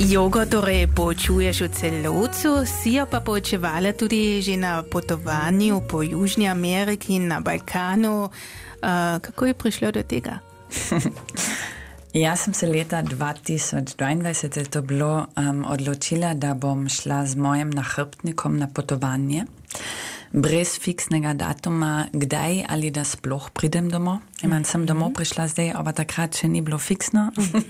Jogo torej poučuješ v celovcu, si jo pa poučevala tudi že na potovanju po Južni Ameriki in na Balkanu. Kako je prišlo do tega? Ja sem se leta 2022 je to bilo odločila, da bom šla z mojim nahrbtnikom na potovanje. Brez fiksnega datuma, kdaj ali da sploh pridem domov. Sem domov prišla zdaj, ampak takrat še ni bilo fiksno.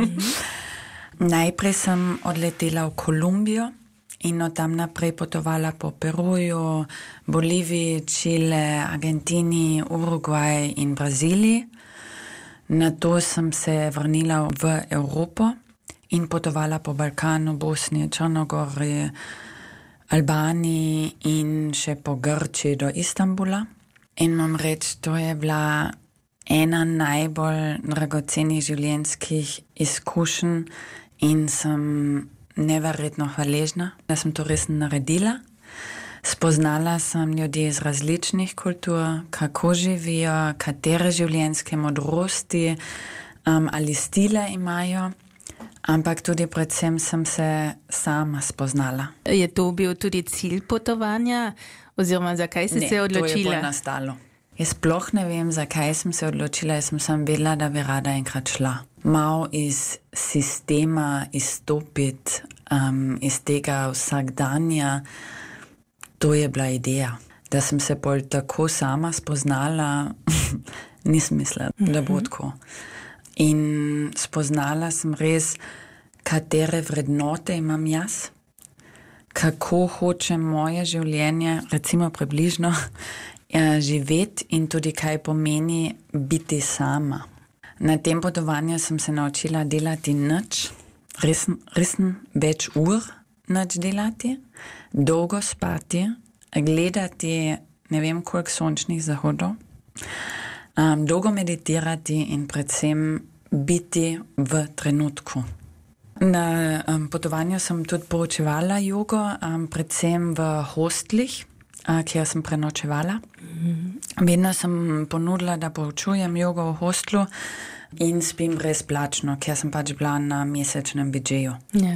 Najprej sem odletela v Kolumbijo in od tam naprej potovala po Peruju, Boliviji, Čile, Argentini, Uruguay in Braziliji. Nato sem se vrnila v Evropo in potovala po Balkanu, Bosni, Črnogori, Albaniji in še po Grčiji do Istanbula. In moram reči, to je bila ena najbolj dragocenih življenjskih izkušenj in sem neverjetno hvaležna, da sem to res naredila. Spoznala sem ljudi iz različnih kultur, kako živijo, katere življenjske modrosti ali stile imajo, ampak tudi predvsem sem se sama spoznala. Je to bil tudi cilj potovanja, oziroma zakaj si se odločila? Ne, to je bolj nastalo. Jaz sploh ne vem, zakaj sem se odločila, jaz sem vedela, da bi rada enkrat šla. Mal iz sistema izstopiti, iz tega vsakdanja, to je bila ideja. Da sem se bolj tako sama spoznala, nisem mislila, da bo tako. In spoznala sem res, katere vrednote imam jaz, kako hočem moje življenje, recimo približno, živeti in tudi kaj pomeni biti sama. Na tem potovanju sem se naučila delati nič, resno več ur nič delati, dolgo spati, gledati ne vem koliko sončnih zahodov, dolgo meditirati in predvsem biti v trenutku. Na potovanju sem tudi poučevala jogo, predvsem v hostlih, kjer sem prenočevala. Vedno sem ponudila, da poučujem jogo v hostlu in spim brezplačno, ker sem pač bila na mesečnem budžeju. Ja.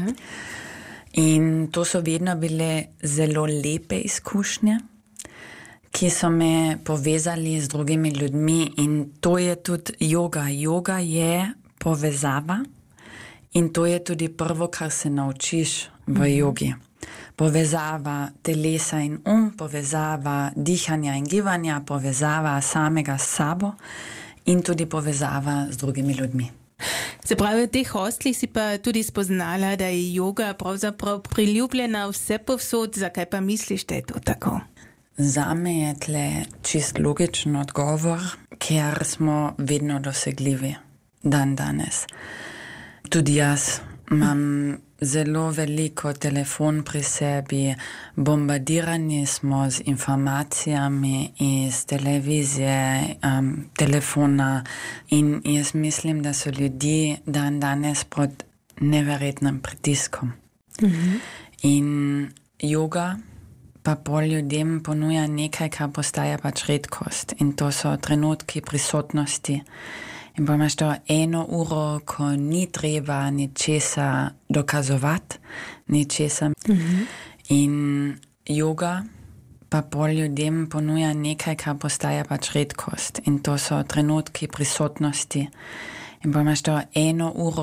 In to so vedno bile zelo lepe izkušnje, ki so me povezali z drugimi ljudmi in to je tudi joga. Joga je povezava in to je tudi prvo, kar se naučiš v jogi. Povezava telesa in povezava dihanja in gibanja, povezava samega s sabo in tudi povezava z drugimi ljudmi. Se pravi, v teh hostlih si pa tudi spoznala, da je joga pravzaprav priljubljena vse povsod. Zakaj pa misliš, da je to tako? Zame je tle čist logičen odgovor, ker smo vedno dosegljivi dan danes. Tudi jaz imam zelo veliko telefon pri sebi, bombardirani smo z informacijami iz televizije, telefona in jaz mislim, da so ljudje dan danes pod neverjetnim pritiskom. In joga pa pol ljudem ponuja nekaj, kar postaja pač redkost in to so trenutki prisotnosti. In pa imaš to 1 uro, ko ni treba ničesa dokazovati, ničesa. In joga pa pol ljudem ponuja nekaj, kar postaja pač redkost in to so trenutki prisotnosti. In pa imaš to 1 uro,